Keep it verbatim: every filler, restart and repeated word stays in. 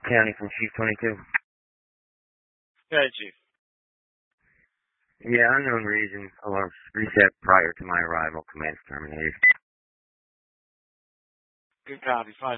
County from Chief twenty-two. Go ahead, Chief. Yeah, unknown reason. Alarms reset prior to my arrival. Command's terminated. Good copy. Fine.